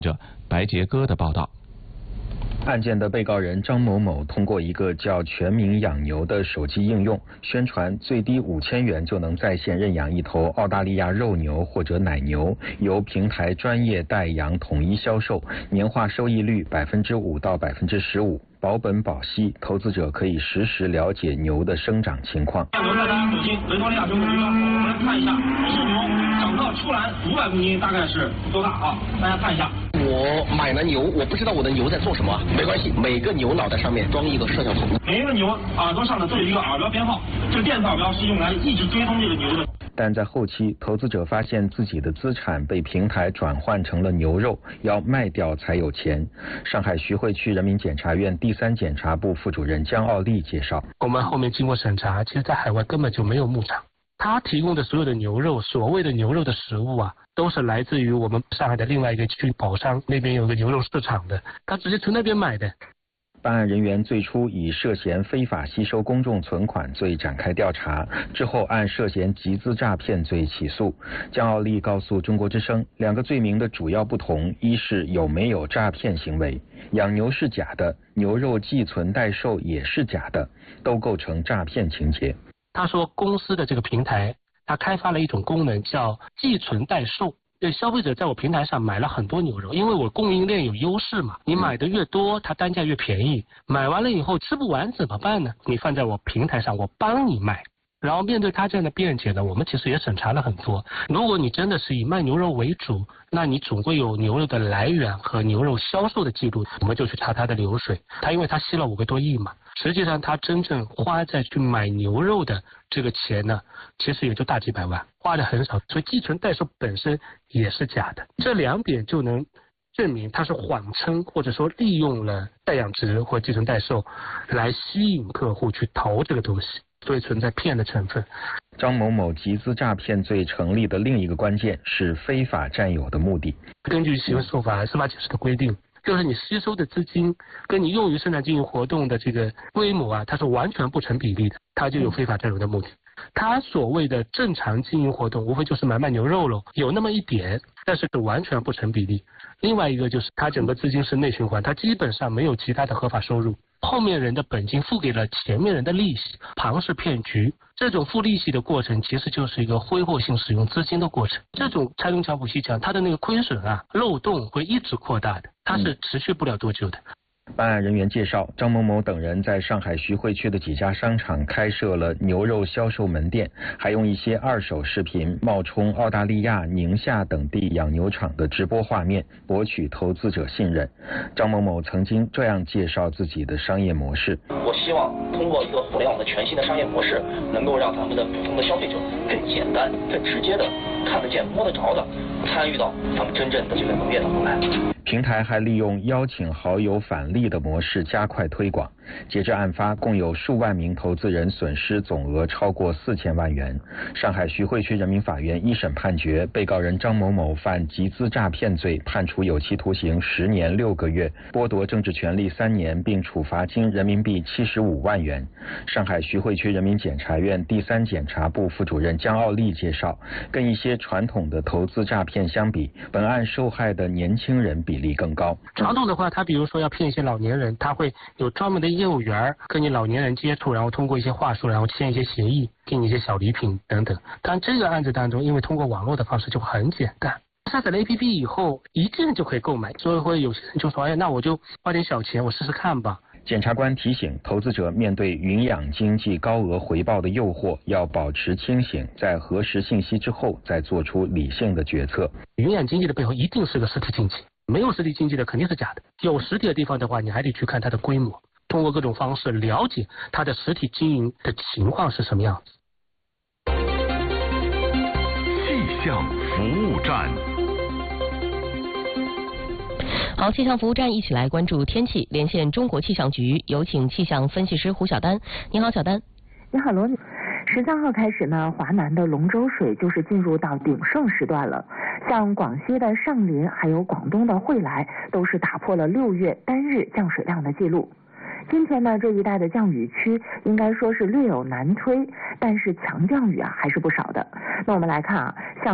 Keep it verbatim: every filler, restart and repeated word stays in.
者白杰哥的报道。 案件的被告人张某某通过一个叫全民养牛的手机应用，宣传最低五千元就能在线认养一头澳大利亚肉牛或者奶牛，由平台专业代养统一销售，年化收益率百分之五到百分之十五，保本保息，投资者可以实时了解牛的生长情况。 牛在大家手心，维多利亚州的牛，我们来看一下，是牛长到出栏五百公斤，大概是多大啊？大家看一下。 我买了牛，我不知道我的牛在做什么，没关系，每个牛脑袋上面装一个摄像头。 每一个牛耳朵上的都有一个耳标编号，这个电子耳标是用来一直追踪这个牛的。 但在后期，投资者发现自己的资产被平台转换成了牛肉，要卖掉才有钱。上海徐汇区人民检察院第三检察部副主任江奥利介绍， 我们后面经过审查，其实在海外根本就没有牧场，他提供的所有的牛肉，所谓的牛肉的食物啊，都是来自于我们上海的另外一个区宝山那边有个牛肉市场的，他直接从那边买的。 办案人员最初以涉嫌非法吸收公众存款罪展开调查，之后按涉嫌集资诈骗罪起诉。江奥利告诉中国之声，两个罪名的主要不同，一是有没有诈骗行为，养牛是假的，牛肉寄存代售也是假的，都构成诈骗情节。 他说公司的这个平台，他开发了一种功能叫寄存代售。对消费者在我平台上买了很多牛肉，因为我供应链有优势嘛，你买的越多，它单价越便宜。买完了以后吃不完怎么办呢？你放在我平台上，我帮你卖。然后面对他这样的辩解呢，我们其实也审查了很多。如果你真的是以卖牛肉为主，那你总归有牛肉的来源和牛肉销售的记录，我们就去查他的流水。他因为他吸了五个多亿嘛，实际上他真正花在去买牛肉的这个钱呢，其实也就大几百万，花的很少。所以寄存代售本身也是假的，这两点就能证明他是谎称或者说利用了代养殖或寄存代售来吸引客户去投这个东西。所以存在骗的成分。 张某某集资诈骗罪成立的另一个关键是非法占有的目的。 根据刑事诉法司法解释的规定，就是你吸收的资金跟你用于生产经营活动的这个规模啊，它是完全不成比例的，它就有非法占有的目的。它所谓的正常经营活动，无非就是买卖牛肉喽，有那么一点，但是完全不成比例。另外一个就是它整个资金是内循环，它基本上没有其他的合法收入。后面人的本金付给了前面人的利息，庞氏骗局。这种付利息的过程其实就是一个挥霍性使用资金的过程。这种拆东墙补西墙，它的那个亏损啊，漏洞会一直扩大的，它是持续不了多久的。 办案人员介绍，张某某等人在上海徐汇区的几家商场开设了牛肉销售门店，还用一些二手视频冒充澳大利亚、宁夏等地养牛场的直播画面，博取投资者信任。张某某曾经这样介绍自己的商业模式： 我希望通过一个互联网的全新的商业模式，能够让咱们的普通的消费者更简单、更直接的看得见、摸得着的参与到咱们真正的这个农业当中来。 平台还利用邀请好友返利的模式加快推广。截至案发，共有数万名投资人损失总额超过四千万元。上海徐汇区人民法院一审判决，被告人张某某犯集资诈骗罪，判处有期徒刑十年六个月，剥夺政治权利三年，并处罚金人民币七十五万元。上海徐汇区人民检察院第三检察部副主任江奥利介绍，跟一些传统的投资诈骗相比，本案受害的年轻人比例更高。 传统的话，他比如说要骗一些老年人，他会有专门的业务员跟你老年人接触，然后通过一些话术，然后签一些协议，给你一些小礼品等等。但这个案子当中，因为通过网络的方式就很简单，下载了 A P P 以后，一键就可以购买，所以会有些人就说，哎，那我就花点小钱，我试试看吧。 检察官提醒投资者，面对云养经济高额回报的诱惑，要保持清醒，在核实信息之后再做出理性的决策。 云养经济的背后一定是个实体经济，没有实体经济的肯定是假的。有实体的地方的话，你还得去看它的规模，通过各种方式了解它的实体经营的情况是什么样子。 气象服务站。 好，气象服务站一起来关注天气，连线中国气象局，有请气象分析师胡晓丹。你好，小丹。 你好，罗女。十三号开始呢，华南的龙舟水就是进入到鼎盛时段了。像广西的上林，还有广东的惠来，都是打破了六月单日降水量的记录。今天呢，这一带的降雨区应该说是略有南推，但是强降雨啊还是不少的。那我们来看啊，像